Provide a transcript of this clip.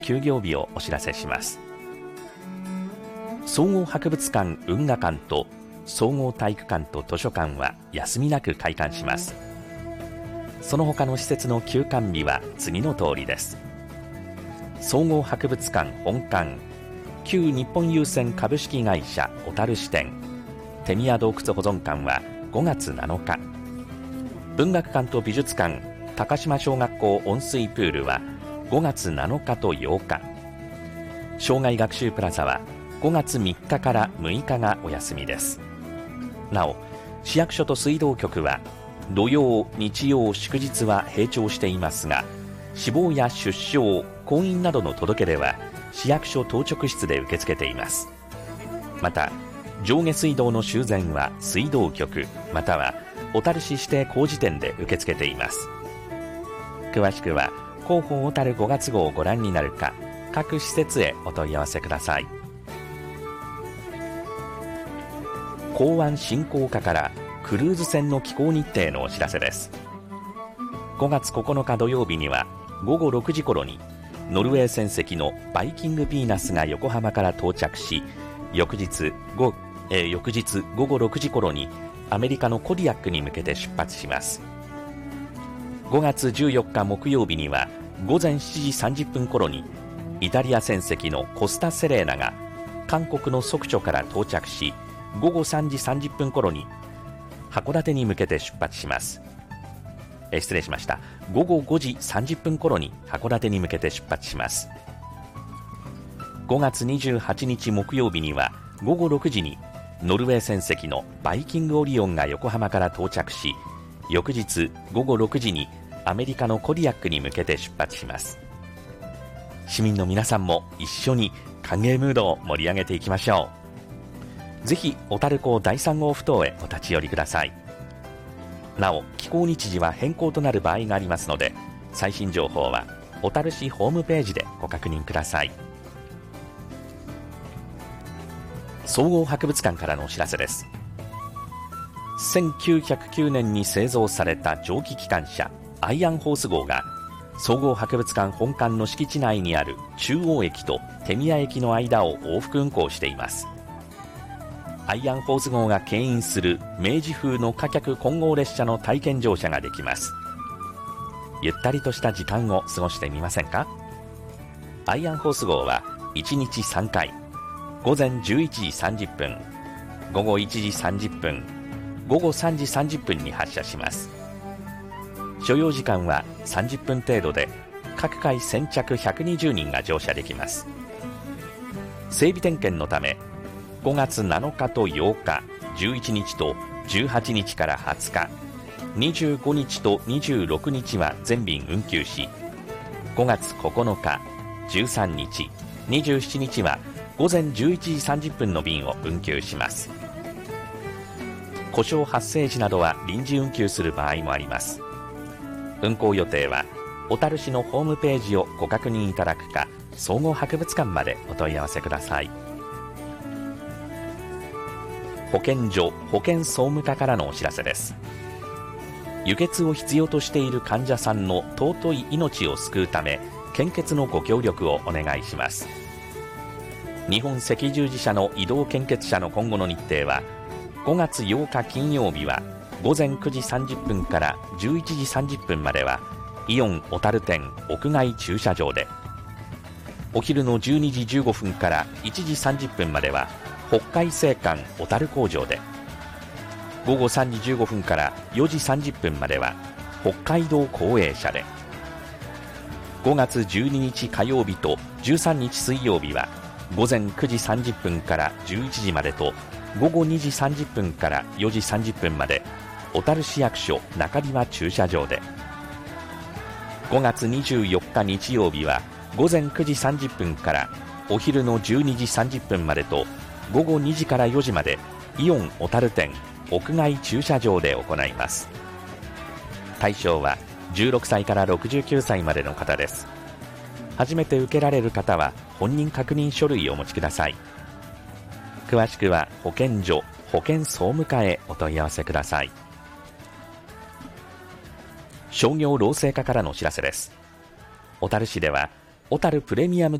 休業日をお知らせします。総合博物館運河館と総合体育館と図書館は休みなく開館します。その他の施設の休館日は次の通りです。総合博物館本館、旧日本郵船株式会社小樽支店、手宮洞窟保存館は5月7日、文学館と美術館高島小学校温水プールは5月7日と8日、障害学習プラザは5月3日から6日がお休みです。なお、市役所と水道局は土曜、日曜、祝日は閉庁していますが、死亡や出生、婚姻などの届け出は市役所当直室で受け付けています。また、上下水道の修繕は水道局または小樽市指定工事店で受け付けています。詳しくは広報小樽5月号をご覧になるか、各施設へお問い合わせください。港湾振興課からクルーズ船の寄港日程のお知らせです。5月9日土曜日には午後6時頃にノルウェー船籍のバイキングヴィーナスが横浜から到着し、翌日午後6時頃にアメリカのコディアックに向けて出発します。5月14日木曜日には午前7時30分頃にイタリア船籍のコスタ・セレーナが韓国のソクチョから到着し、午後3時30分頃に函館に向けて出発します。失礼しました。午後5時30分頃に函館に向けて出発します。5月28日木曜日には午後6時にノルウェー船籍のバイキングオリオンが横浜から到着し、翌日午後6時にアメリカのコディアックに向けて出発します。市民の皆さんも一緒に歓迎ムードを盛り上げていきましょう。ぜひ小樽港第3号埠頭へお立ち寄りください。なお、寄港日時は変更となる場合がありますので、最新情報は小樽市ホームページでご確認ください。総合博物館からのお知らせです。1909年に製造された蒸気機関車アイアンホース号が総合博物館本館の敷地内にある中央駅と手宮駅の間を往復運行しています。アイアンホース号が牽引する明治風の貨客混合列車の体験乗車ができます。ゆったりとした時間を過ごしてみませんか？アイアンホース号は1日3回、午前11時30分、午後1時30分、午後3時30分に発車します。所要時間は30分程度で、各回先着120人が乗車できます。整備点検のため5月7日と8日、11日と18日から20日、25日と26日は全便運休し、5月9日、13日、27日は午前11時30分の便を運休します。故障発生時などは臨時運休する場合もあります。運行予定は小樽市のホームページをご確認いただくか、総合博物館までお問い合わせください。保健所保健総務課からのお知らせです。輸血を必要としている患者さんの尊い命を救うため、献血のご協力をお願いします。日本赤十字社の移動献血車の今後の日程は、5月8日金曜日は午前9時30分から11時30分まではイオン小樽店屋外駐車場で、お昼の12時15分から1時30分までは北海製缶小樽工場で、午後3時15分から4時30分までは北海道公営車で、5月12日火曜日と13日水曜日は午前9時30分から11時までと、午後2時30分から4時30分まで小樽市役所中庭駐車場で、5月24日日曜日は午前9時30分からお昼の12時30分までと、午後2時から4時までイオン小樽店屋外駐車場で行います。対象は16歳から69歳までの方です。初めて受けられる方は本人確認書類をお持ちください。詳しくは保健所保健総務課へお問い合わせください。商業労政課からのお知らせです。小樽市では小樽プレミアム